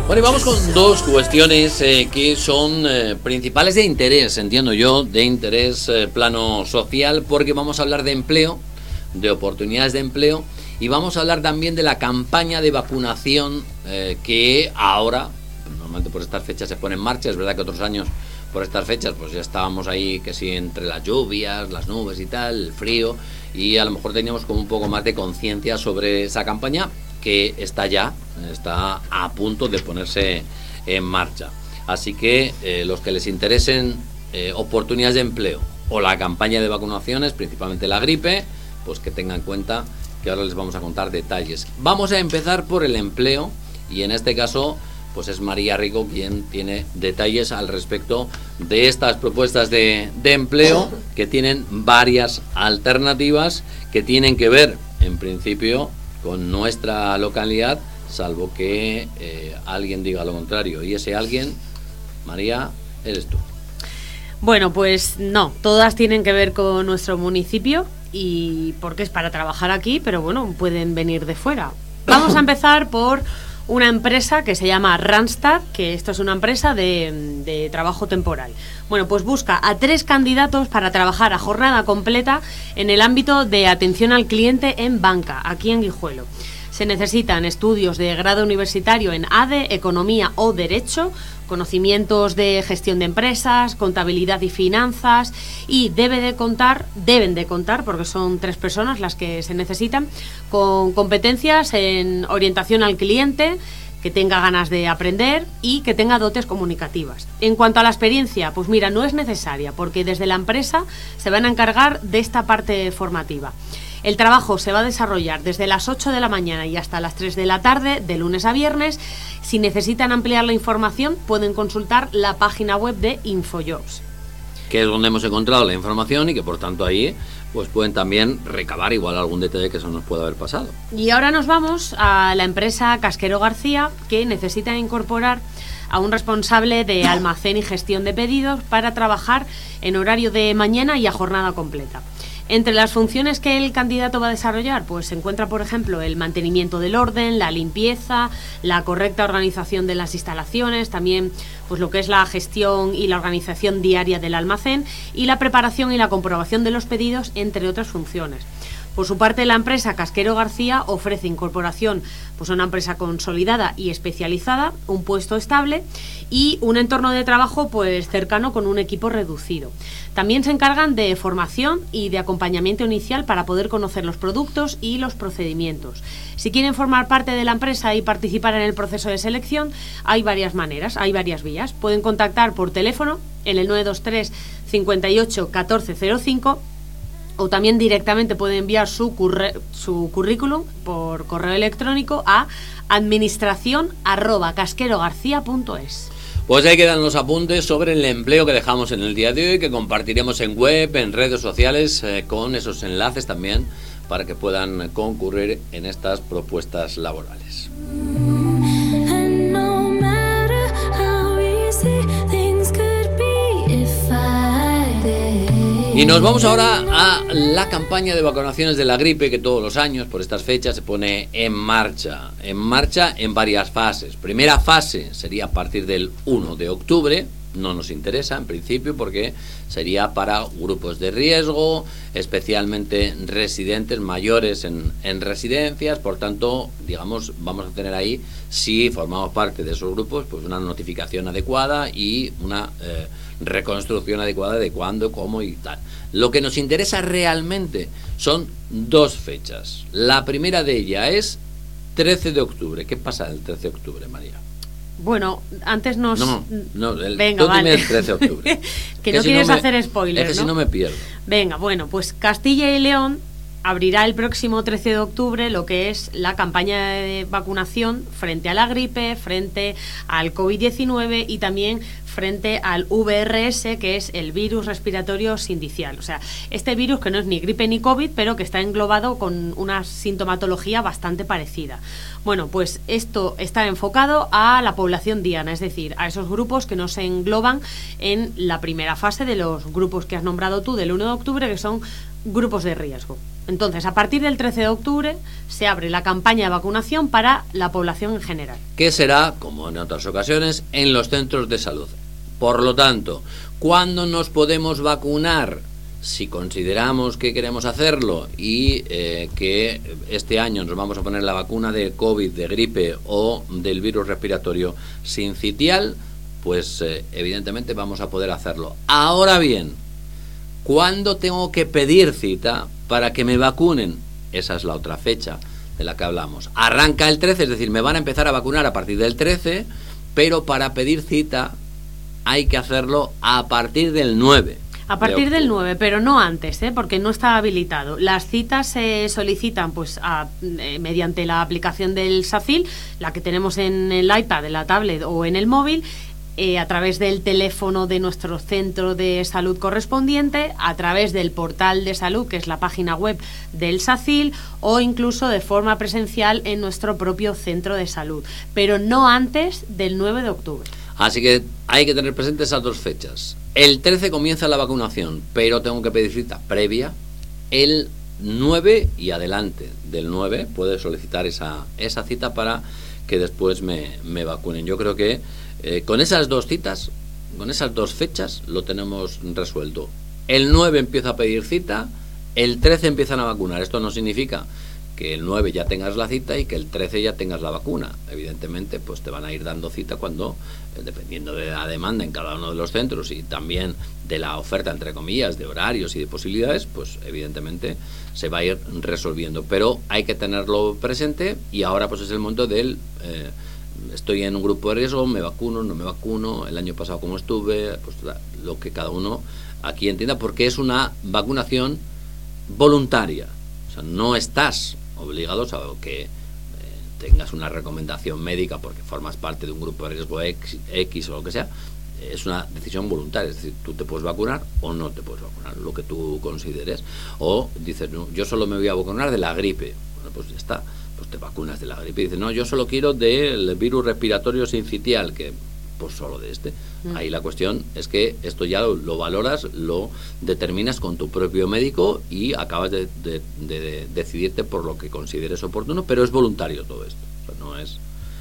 Bueno, y vamos con dos cuestiones que son principales de interés, entiendo yo, de interés plano social, porque vamos a hablar de empleo, de oportunidades de empleo, y vamos a hablar también de la campaña de vacunación que ahora, normalmente por estas fechas se pone en marcha. Es verdad que otros años por estas fechas pues ya estábamos ahí, que sí, entre las lluvias, las nubes y tal, el frío, y a lo mejor teníamos como un poco más de conciencia sobre esa campaña, que está a punto de ponerse en marcha. Así que los que les interesen oportunidades de empleo o la campaña de vacunaciones, principalmente la gripe, pues que tengan en cuenta que ahora les vamos a contar detalles. Vamos a empezar por el empleo, y en este caso pues es María Rico quien tiene detalles al respecto de estas propuestas de empleo, que tienen varias alternativas que tienen que ver en principio con nuestra localidad, salvo que alguien diga lo contrario, y ese alguien, María, eres tú. Bueno, pues no, todas tienen que ver con nuestro municipio, y porque es para trabajar aquí, pero bueno, pueden venir de fuera. Vamos a empezar por una empresa que se llama Randstad, que esto es una empresa de trabajo temporal. Bueno, pues busca a 3 candidatos para trabajar a jornada completa en el ámbito de atención al cliente en banca, aquí en Guijuelo. Se necesitan estudios de grado universitario en ADE, Economía o Derecho, conocimientos de gestión de empresas, contabilidad y finanzas, y deben de contar, porque son 3 personas las que se necesitan, con competencias en orientación al cliente, que tenga ganas de aprender y que tenga dotes comunicativas. En cuanto a la experiencia, pues mira, no es necesaria, porque desde la empresa se van a encargar de esta parte formativa. El trabajo se va a desarrollar desde las 8 de la mañana y hasta las 3 de la tarde, de lunes a viernes. Si necesitan ampliar la información, pueden consultar la página web de InfoJobs, que es donde hemos encontrado la información, y que por tanto ahí pues pueden también recabar igual algún detalle que eso nos pueda haber pasado. Y ahora nos vamos a la empresa Casquero García, que necesita incorporar a un responsable de almacén y gestión de pedidos para trabajar en horario de mañana y a jornada completa. Entre las funciones que el candidato va a desarrollar, pues se encuentra, por ejemplo, el mantenimiento del orden, la limpieza, la correcta organización de las instalaciones, también pues lo que es la gestión y la organización diaria del almacén, y la preparación y la comprobación de los pedidos, entre otras funciones. Por su parte, la empresa Casquero García ofrece incorporación pues a una empresa consolidada y especializada, un puesto estable y un entorno de trabajo pues cercano, con un equipo reducido. También se encargan de formación y de acompañamiento inicial para poder conocer los productos y los procedimientos. Si quieren formar parte de la empresa y participar en el proceso de selección, hay varias maneras, hay varias vías. Pueden contactar por teléfono en el 923 58 1405, o también directamente pueden enviar su currículum por correo electrónico a administración@casquerogarcia.es. Pues ahí quedan los apuntes sobre el empleo que dejamos en el día de hoy, que compartiremos en web, en redes sociales, con esos enlaces también, para que puedan concurrir en estas propuestas laborales. Y nos vamos ahora a la campaña de vacunaciones de la gripe, que todos los años por estas fechas se pone en marcha en varias fases. Primera fase sería a partir del 1 de octubre, no nos interesa en principio porque sería para grupos de riesgo, especialmente residentes mayores en residencias. Por tanto, digamos, vamos a tener ahí, si formamos parte de esos grupos, pues una notificación adecuada y una reconstrucción adecuada de cuándo, cómo y tal. Lo que nos interesa realmente son 2 fechas. La primera de ellas es 13 de octubre. ¿Qué pasa el 13 de octubre, María? Bueno, antes nos... Venga, vale. El 13 de octubre. que no quieres hacer spoilers, es que ¿no? Si no me pierdo. Venga, bueno, pues Castilla y León abrirá el próximo 13 de octubre lo que es la campaña de vacunación frente a la gripe, frente al COVID-19 y también frente al VRS, que es el virus respiratorio sindicial. O sea, este virus que no es ni gripe ni COVID, pero que está englobado con una sintomatología bastante parecida. Bueno, pues esto está enfocado a la población diana, es decir, a esos grupos que no se engloban en la primera fase de los grupos que has nombrado tú del 1 de octubre, que son grupos de riesgo. Entonces, a partir del 13 de octubre se abre la campaña de vacunación para la población en general. Que será, como en otras ocasiones, en los centros de salud. Por lo tanto, ¿cuándo nos podemos vacunar? Si consideramos que queremos hacerlo y que este año nos vamos a poner la vacuna de COVID, de gripe o del virus respiratorio sincitial, pues evidentemente vamos a poder hacerlo. Ahora bien, ¿cuándo tengo que pedir cita para que me vacunen? Esa es la otra fecha de la que hablamos. Arranca el 13, es decir, me van a empezar a vacunar a partir del 13, pero para pedir cita hay que hacerlo a partir del 9. A partir del 9, pero no antes, porque no está habilitado. Las citas se solicitan pues mediante la aplicación del SACIL, la que tenemos en el iPad, en la tablet o en el móvil, a través del teléfono de nuestro centro de salud correspondiente, a través del portal de salud, que es la página web del SACIL, o incluso de forma presencial en nuestro propio centro de salud, pero no antes del 9 de octubre. Así que hay que tener presentes esas dos fechas. El 13 comienza la vacunación, pero tengo que pedir cita previa. El 9 y adelante del 9 puedes solicitar esa cita para que después me vacunen. Yo creo que con esas dos citas, con esas dos fechas, lo tenemos resuelto. El 9 empiezo a pedir cita, el 13 empiezan a vacunar. Esto no significa que el 9 ya tengas la cita y que el 13 ya tengas la vacuna. Evidentemente, pues te van a ir dando cita cuando, dependiendo de la demanda en cada uno de los centros y también de la oferta, entre comillas, de horarios y de posibilidades, pues evidentemente se va a ir resolviendo. Pero hay que tenerlo presente y ahora pues es el momento del... estoy en un grupo de riesgo, me vacuno, no me vacuno, el año pasado como estuve, pues lo que cada uno aquí entienda, porque es una vacunación voluntaria. O sea, no estás obligado, salvo que tengas una recomendación médica porque formas parte de un grupo de riesgo X o lo que sea. Es una decisión voluntaria, es decir, tú te puedes vacunar o no te puedes vacunar, lo que tú consideres. O dices, no, yo solo me voy a vacunar de la gripe. Bueno, pues ya está, pues te vacunas de la gripe. Y dices, no, yo solo quiero del virus respiratorio sincitial, que pues solo de este. Ahí la cuestión es que esto ya lo valoras, lo determinas con tu propio médico y acabas de decidirte por lo que consideres oportuno, pero es voluntario todo esto. O sea, no es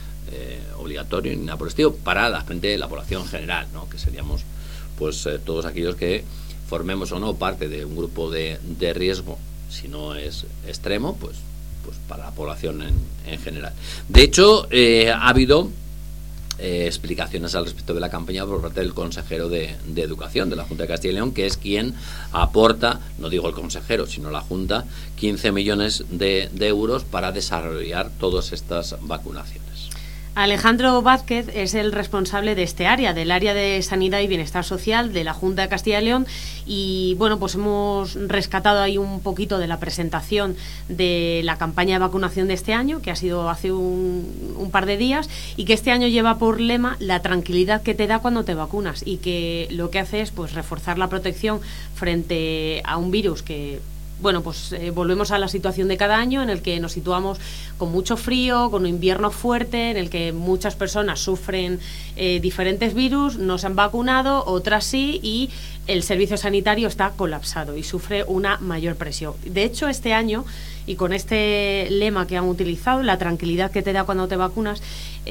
obligatorio ni nada por el estilo para la gente de la población general, ¿no? Que seríamos pues todos aquellos que formemos o no parte de un grupo de riesgo, si no es extremo, pues para la población en general. De hecho, ha habido explicaciones al respecto de la campaña por parte del consejero de Educación de la Junta de Castilla y León, que es quien aporta, no digo el consejero, sino la Junta, 15 millones de euros para desarrollar todas estas vacunaciones. Alejandro Vázquez es el responsable de este área, del área de Sanidad y Bienestar Social de la Junta de Castilla y León, y bueno, pues hemos rescatado ahí un poquito de la presentación de la campaña de vacunación de este año, que ha sido hace un par de días, y que este año lleva por lema la tranquilidad que te da cuando te vacunas, y que lo que hace es pues reforzar la protección frente a un virus que... Bueno, pues volvemos a la situación de cada año en el que nos situamos con mucho frío, con un invierno fuerte, en el que muchas personas sufren diferentes virus, no se han vacunado, otras sí, y el servicio sanitario está colapsado y sufre una mayor presión. De hecho, este año, y con este lema que han utilizado, la tranquilidad que te da cuando te vacunas,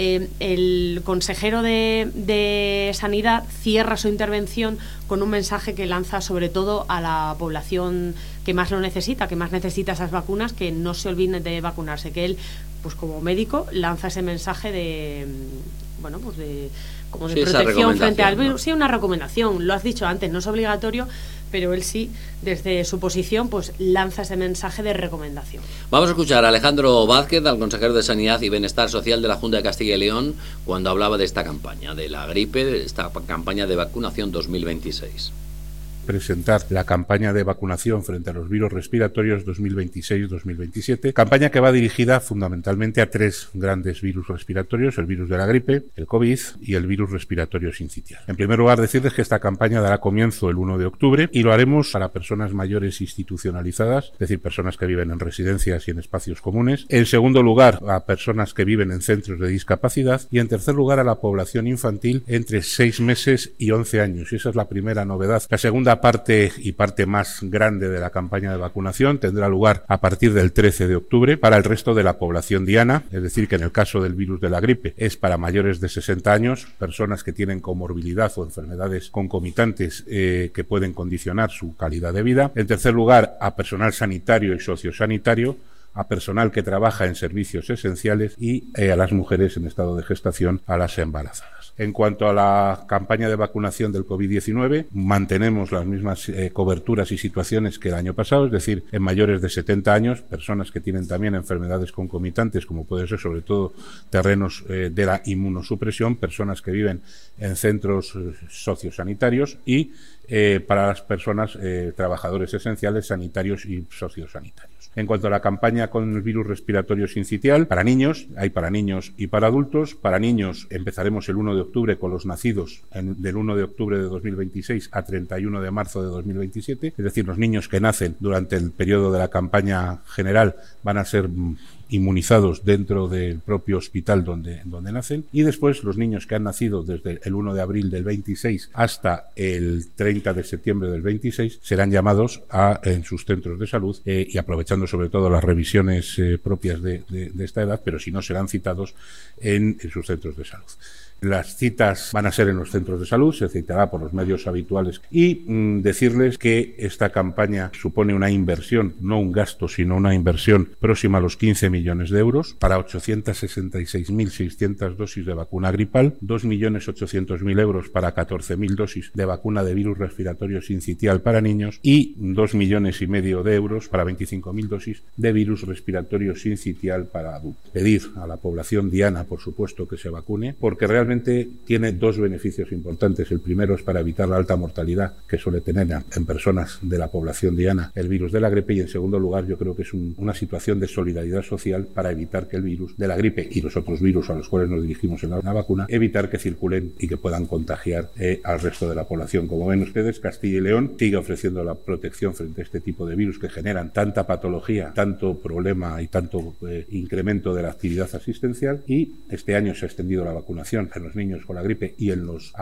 el consejero de Sanidad cierra su intervención con un mensaje que lanza sobre todo a la población que más lo necesita, que más necesita esas vacunas, que no se olviden de vacunarse, que él, pues como médico, lanza ese mensaje de, bueno, pues de como de protección frente al virus. ¿No? Sí, una recomendación, lo has dicho antes, no es obligatorio, pero él sí, desde su posición, pues lanza ese mensaje de recomendación. Vamos a escuchar a Alejandro Vázquez, al consejero de Sanidad y Bienestar Social de la Junta de Castilla y León, cuando hablaba de esta campaña, de la gripe, de esta campaña de vacunación 2026. Presentar la campaña de vacunación frente a los virus respiratorios 2026-2027, campaña que va dirigida fundamentalmente a tres grandes virus respiratorios, el virus de la gripe, el COVID y el virus respiratorio sincitial. En primer lugar, decirles que esta campaña dará comienzo el 1 de octubre y lo haremos para personas mayores institucionalizadas, es decir, personas que viven en residencias y en espacios comunes. En segundo lugar, a personas que viven en centros de discapacidad y en tercer lugar a la población infantil entre 6 meses y 11 años. Y esa es la primera novedad. La segunda segunda parte y parte más grande de la campaña de vacunación tendrá lugar a partir del 13 de octubre para el resto de la población diana, es decir, que en el caso del virus de la gripe es para mayores de 60 años, personas que tienen comorbilidad o enfermedades concomitantes que pueden condicionar su calidad de vida. En tercer lugar, a personal sanitario y sociosanitario, a personal que trabaja en servicios esenciales y a las mujeres en estado de gestación, a las embarazadas. En cuanto a la campaña de vacunación del COVID-19, mantenemos las mismas coberturas y situaciones que el año pasado, es decir, en mayores de 70 años, personas que tienen también enfermedades concomitantes, como puede ser sobre todo terrenos de la inmunosupresión, personas que viven en centros sociosanitarios y para las personas trabajadores esenciales, sanitarios y sociosanitarios. En cuanto a la campaña con el virus respiratorio sincitial, para niños, hay para niños y para adultos. Para niños empezaremos el 1 de octubre con los nacidos del 1 de octubre de 2026 a 31 de marzo de 2027, es decir, los niños que nacen durante el periodo de la campaña general van a ser inmunizados dentro del propio hospital donde nacen, y después los niños que han nacido desde el 1 de abril del 26 hasta el 30 de septiembre del 26 serán llamados en sus centros de salud y aprovechando sobre todo las revisiones propias de esta edad, pero si no serán citados en sus centros de salud. Las citas van a ser en los centros de salud, se citará por los medios habituales y decirles que esta campaña supone una inversión, no un gasto, sino una inversión próxima a los 15 millones de euros para 866.600 dosis de vacuna gripal, 2.800.000 euros para 14.000 dosis de vacuna de virus respiratorio sincitial para niños y 2,5 millones de euros para 25.000 dosis de virus respiratorio sincitial para adultos. Pedir a la población diana, por supuesto, que se vacune, porque realmente tiene dos beneficios importantes. El primero es para evitar la alta mortalidad que suele tener en personas de la población diana el virus de la gripe, y en segundo lugar yo creo que es una situación de solidaridad social para evitar que el virus de la gripe y los otros virus a los cuales nos dirigimos en la vacuna, evitar que circulen y que puedan contagiar al resto de la población. Como ven ustedes, Castilla y León sigue ofreciendo la protección frente a este tipo de virus que generan tanta patología, tanto problema y tanto incremento de la actividad asistencial, y este año se ha extendido la vacunación en los niños con la gripe y en los